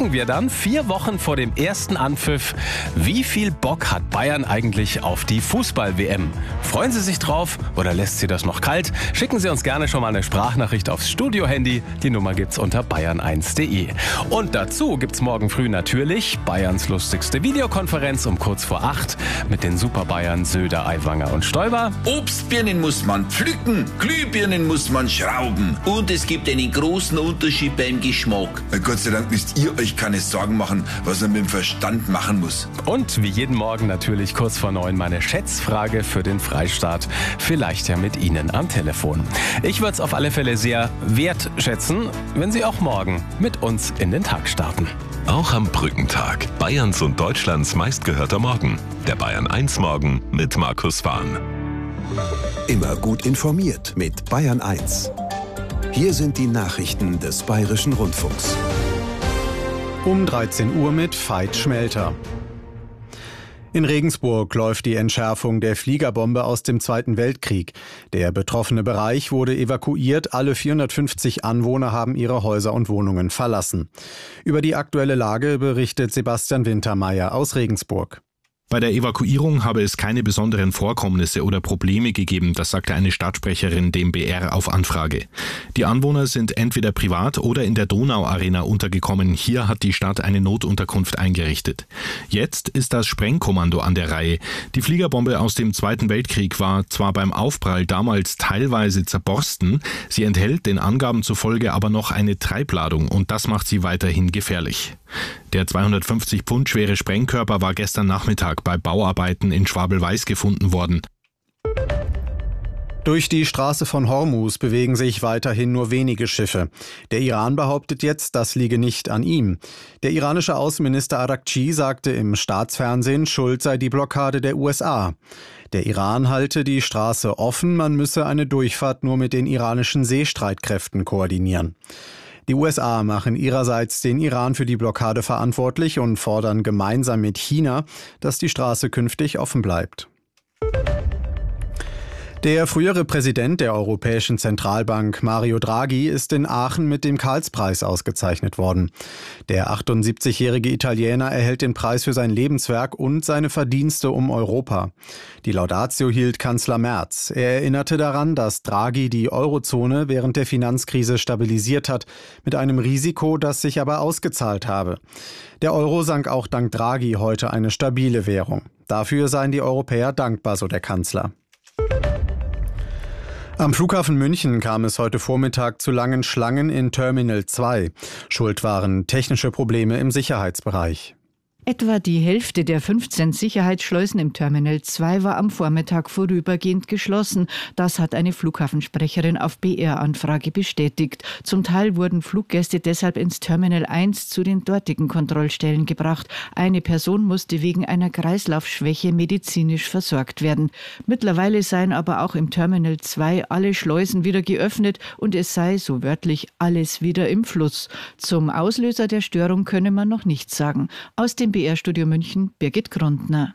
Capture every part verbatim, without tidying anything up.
gucken wir dann vier Wochen vor dem ersten Anpfiff, wie viel Bock hat Bayern eigentlich auf die Fußball-W M? Freuen Sie sich drauf oder lässt Sie das noch kalt? Schicken Sie uns gerne schon mal eine Sprachnachricht aufs Studio-Handy. Die Nummer gibt's unter bayern eins punkt de. Und dazu gibt's morgen früh natürlich Bayerns lustigste Videokonferenz um kurz vor acht mit den Super-Bayern Söder, Aiwanger und Stoiber. Obstbirnen muss man pflücken, Glühbirnen muss man schrauben. Und es gibt einen großen Unterschied beim Geschmack. Gott sei Dank müsst ihr euch keine Sorgen machen, was man mit dem Verstand machen muss. Und wie jeden Morgen natürlich kurz vor neun meine Schätzfrage für den Freistaat. Vielleicht ja mit Ihnen am Telefon. Ich würde es auf alle Fälle sehr wertschätzen, wenn Sie auch morgen mit uns in den Tag starten. Auch am Brückentag. Bayerns und Deutschlands meistgehörter Morgen. Der Bayern eins Morgen mit Markus Wahn. Immer gut informiert mit Bayern eins. Hier sind die Nachrichten des Bayerischen Rundfunks. Um dreizehn Uhr mit Veit Schmelter. In Regensburg läuft die Entschärfung der Fliegerbombe aus dem Zweiten Weltkrieg. Der betroffene Bereich wurde evakuiert. Alle vierhundertfünfzig Anwohner haben ihre Häuser und Wohnungen verlassen. Über die aktuelle Lage berichtet Sebastian Wintermeyer aus Regensburg. Bei der Evakuierung habe es keine besonderen Vorkommnisse oder Probleme gegeben, das sagte eine Stadtsprecherin dem B R auf Anfrage. Die Anwohner sind entweder privat oder in der Donau-Arena untergekommen. Hier hat die Stadt eine Notunterkunft eingerichtet. Jetzt ist das Sprengkommando an der Reihe. Die Fliegerbombe aus dem Zweiten Weltkrieg war zwar beim Aufprall damals teilweise zerborsten, sie enthält den Angaben zufolge aber noch eine Treibladung und das macht sie weiterhin gefährlich. Der zweihundertfünfzig Pfund schwere Sprengkörper war gestern Nachmittag bei Bauarbeiten in Schwabel-Weiß gefunden worden. Durch die Straße von Hormuz bewegen sich weiterhin nur wenige Schiffe. Der Iran behauptet jetzt, das liege nicht an ihm. Der iranische Außenminister Araghchi sagte im Staatsfernsehen, schuld sei die Blockade der U S A. Der Iran halte die Straße offen, man müsse eine Durchfahrt nur mit den iranischen Seestreitkräften koordinieren. Die U S A machen ihrerseits den Iran für die Blockade verantwortlich und fordern gemeinsam mit China, dass die Straße künftig offen bleibt. Der frühere Präsident der Europäischen Zentralbank, Mario Draghi, ist in Aachen mit dem Karlspreis ausgezeichnet worden. Der achtundsiebzigjährige Italiener erhält den Preis für sein Lebenswerk und seine Verdienste um Europa. Die Laudatio hielt Kanzler Merz. Er erinnerte daran, dass Draghi die Eurozone während der Finanzkrise stabilisiert hat, mit einem Risiko, das sich aber ausgezahlt habe. Der Euro sank auch dank Draghi heute eine stabile Währung. Dafür seien die Europäer dankbar, so der Kanzler. Am Flughafen München kam es heute Vormittag zu langen Schlangen in Terminal zwei. Schuld waren technische Probleme im Sicherheitsbereich. Etwa die Hälfte der fünfzehn Sicherheitsschleusen im Terminal zwei war am Vormittag vorübergehend geschlossen. Das hat eine Flughafensprecherin auf B R-Anfrage bestätigt. Zum Teil wurden Fluggäste deshalb ins Terminal eins zu den dortigen Kontrollstellen gebracht. Eine Person musste wegen einer Kreislaufschwäche medizinisch versorgt werden. Mittlerweile seien aber auch im Terminal zwei alle Schleusen wieder geöffnet und es sei, so wörtlich, alles wieder im Fluss. Zum Auslöser der Störung könne man noch nichts sagen. Aus dem B R-Studio München, Birgit Grundner.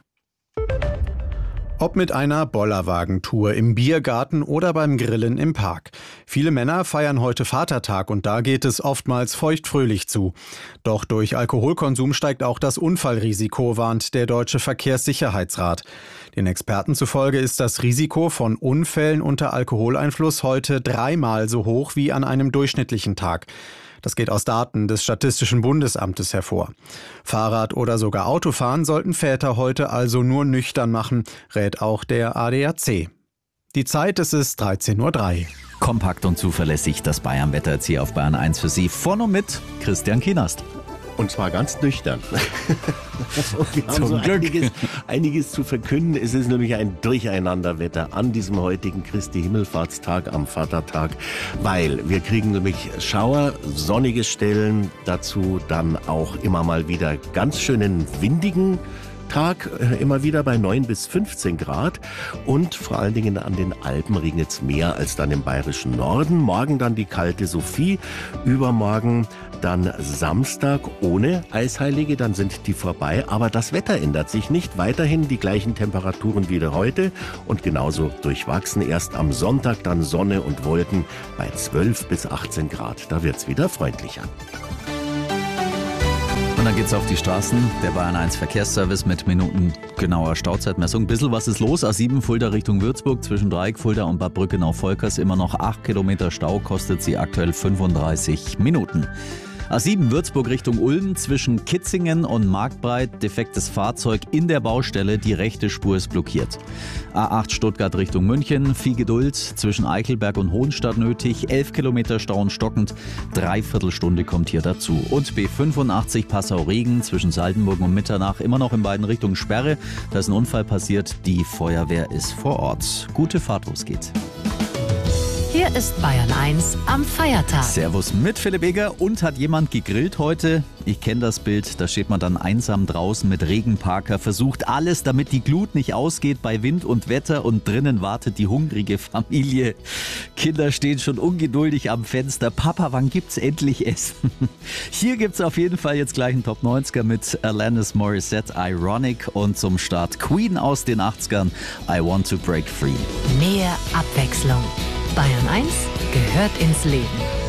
Ob mit einer Bollerwagentour im Biergarten oder beim Grillen im Park. Viele Männer feiern heute Vatertag und da geht es oftmals feuchtfröhlich zu. Doch durch Alkoholkonsum steigt auch das Unfallrisiko, warnt der Deutsche Verkehrssicherheitsrat. Den Experten zufolge ist das Risiko von Unfällen unter Alkoholeinfluss heute dreimal so hoch wie an einem durchschnittlichen Tag. Das geht aus Daten des Statistischen Bundesamtes hervor. Fahrrad oder sogar Autofahren sollten Väter heute also nur nüchtern machen, rät auch der A D A C. Die Zeit, es ist dreizehn Uhr drei. Kompakt und zuverlässig das Bayern-Wetter jetzt hier auf Bayern eins für Sie. Vorne mit Christian Kienast. Und zwar ganz nüchtern. Wir haben Zum so Glück. Einiges, einiges zu verkünden. Es ist nämlich ein Durcheinanderwetter an diesem heutigen Christi Himmelfahrtstag am Vatertag, weil wir kriegen nämlich Schauer, sonnige Stellen, dazu dann auch immer mal wieder ganz schönen windigen Tag, immer wieder bei neun bis fünfzehn Grad und vor allen Dingen an den Alpen regnet es mehr als dann im bayerischen Norden. Morgen dann die kalte Sophie, übermorgen dann Samstag ohne Eisheilige, dann sind die vorbei, aber das Wetter ändert sich nicht. Weiterhin die gleichen Temperaturen wie heute und genauso durchwachsen. Erst am Sonntag dann Sonne und Wolken bei zwölf bis achtzehn Grad. Da wird's wieder freundlicher. dann geht's auf die Straßen. Der Bayern eins Verkehrsservice mit minutengenauer Stauzeitmessung. Ein bisschen was ist los. A sieben Fulda Richtung Würzburg zwischen Dreieck Fulda und Bad Brückenau-Volkers. Immer noch acht Kilometer Stau, kostet sie aktuell fünfunddreißig Minuten. A sieben Würzburg Richtung Ulm zwischen Kitzingen und Marktbreit. Defektes Fahrzeug in der Baustelle. Die rechte Spur ist blockiert. A acht Stuttgart Richtung München. Viel Geduld zwischen Eichelberg und Hohenstadt nötig. elf Kilometer Stau und stockend. Dreiviertel Stunde kommt hier dazu. Und B fünfundachtzig Passau-Regen zwischen Saldenburg und Mitternach. Immer noch in beiden Richtungen Sperre. Da ist ein Unfall passiert. Die Feuerwehr ist vor Ort. Gute Fahrt, wo es geht. Hier ist Bayern eins am Feiertag. Servus mit Philipp Eger. Und hat jemand gegrillt heute? Ich kenne das Bild. Da steht man dann einsam draußen mit Regenparker, versucht alles, damit die Glut nicht ausgeht bei Wind und Wetter, und drinnen wartet die hungrige Familie. Kinder stehen schon ungeduldig am Fenster. Papa, wann gibt's endlich Essen? Hier gibt's auf jeden Fall jetzt gleich einen Top neunziger mit Alanis Morissette, Ironic, und zum Start Queen aus den achtzigern, I Want to Break Free. Mehr Abwechslung. Bayern eins gehört ins Leben.